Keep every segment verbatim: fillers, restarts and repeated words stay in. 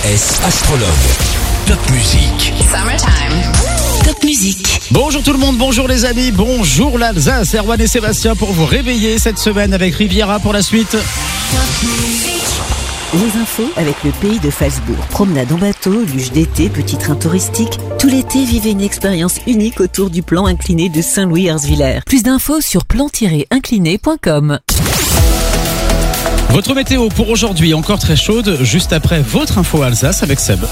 S, astrologue. Top musique. Summertime. Top musique. Bonjour tout le monde, bonjour les amis, bonjour l'Alsace, Erwan et Sébastien pour vous réveiller cette semaine avec Riviera pour la suite. Les infos avec le pays de Falsbourg. Promenade en bateau, luge d'été, petit train touristique. Tout l'été, vivez une expérience unique autour du plan incliné de Saint-Louis-Herzviller. Plus d'infos sur plan tiret incliné point com. Votre météo pour aujourd'hui, encore très chaude, juste après votre info Alsace avec Seb.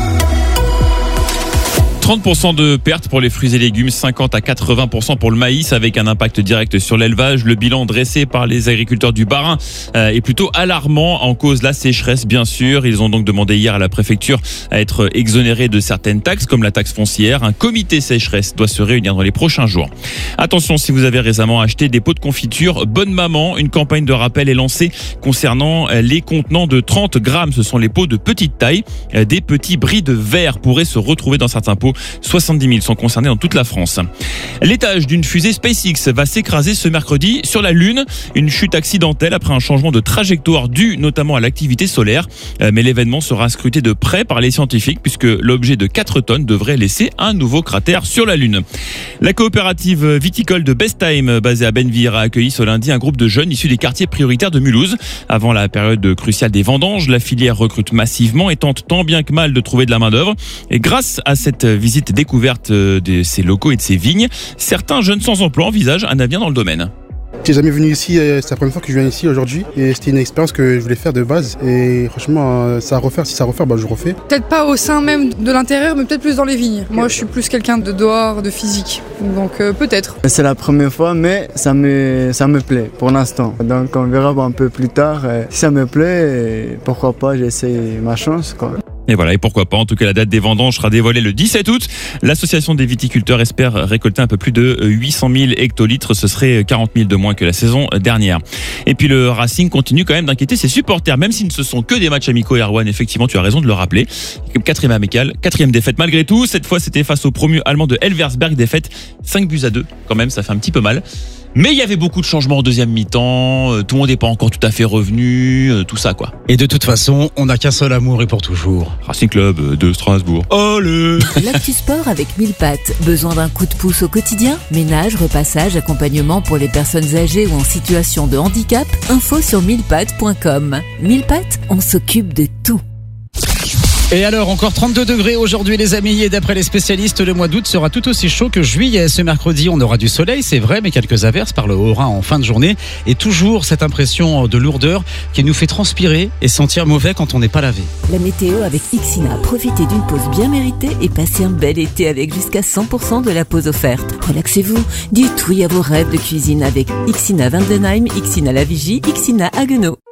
trente pour cent de pertes pour les fruits et légumes, cinquante à quatre-vingts pour cent pour le maïs avec un impact direct sur l'élevage. Le bilan dressé par les agriculteurs du Bas-Rhin est plutôt alarmant, en cause la sécheresse bien sûr. Ils ont donc demandé hier à la préfecture à être exonérés de certaines taxes comme la taxe foncière. Un comité sécheresse doit se réunir dans les prochains jours. Attention, si vous avez récemment acheté des pots de confiture Bonne Maman, une campagne de rappel est lancée concernant les contenants de trente grammes. Ce sont les pots de petite taille. Des petits bris de verre pourraient se retrouver dans certains pots. soixante-dix mille sont concernés dans toute la France. L'étage d'une fusée SpaceX va s'écraser ce mercredi sur la Lune. Une chute accidentelle après un changement de trajectoire dû notamment à l'activité solaire. Mais l'événement sera scruté de près par les scientifiques puisque l'objet de quatre tonnes devrait laisser un nouveau cratère sur la Lune. La coopérative viticole de Bestheim, basée à Benvir, a accueilli ce lundi un groupe de jeunes issus des quartiers prioritaires de Mulhouse. Avant la période cruciale des vendanges, la filière recrute massivement et tente tant bien que mal de trouver de la main-d'œuvre. Et grâce à cette visite découverte de ces locaux et de ces vignes, certains jeunes sans emploi envisagent un avenir dans le domaine. J'ai jamais venu ici, c'est la première fois que je viens ici aujourd'hui et c'était une expérience que je voulais faire de base et franchement ça à refaire, si ça à refaire bah je refais. Peut-être pas au sein même de l'intérieur mais peut-être plus dans les vignes. Moi je suis plus quelqu'un de dehors, de physique, donc euh, peut-être. C'est la première fois mais ça me, ça me plaît pour l'instant, donc on verra un peu plus tard. Si ça me plaît, pourquoi pas j'essaie ma chance quoi. Et voilà, et pourquoi pas, en tout cas la date des vendanges sera dévoilée le dix-sept août. L'association des viticulteurs espère récolter un peu plus de huit cent mille hectolitres, ce serait quarante mille de moins que la saison dernière. Et puis le Racing continue quand même d'inquiéter ses supporters, même si ne ce sont que des matchs amicaux. Erwan, effectivement tu as raison de le rappeler. Quatrième amical, quatrième défaite malgré tout, cette fois c'était face au promu allemand de Elversberg, défaite cinq buts à deux, quand même ça fait un petit peu mal. Mais il y avait beaucoup de changements en deuxième mi-temps, tout le monde n'est pas encore tout à fait revenu, tout ça quoi. Et de toute façon, on n'a qu'un seul amour et pour toujours. Racing Club de Strasbourg. Allez. L'actu sport avec mille pattes. Besoin d'un coup de pouce au quotidien? Ménage, repassage, accompagnement pour les personnes âgées ou en situation de handicap? Info sur mille pattes point com. mille pattes, on s'occupe de tout. Et alors, encore trente-deux degrés aujourd'hui les amis, et d'après les spécialistes, le mois d'août sera tout aussi chaud que juillet. Ce mercredi, on aura du soleil, c'est vrai, mais quelques averses par le Haut-Rhin en fin de journée. Et toujours cette impression de lourdeur qui nous fait transpirer et sentir mauvais quand on n'est pas lavé. La météo avec Ixina. Profitez d'une pause bien méritée et passez un bel été avec jusqu'à cent pour cent de la pause offerte. Relaxez-vous, dites oui à vos rêves de cuisine avec Ixina Vandenheim, Ixina La Vigie, Ixina Haguenau.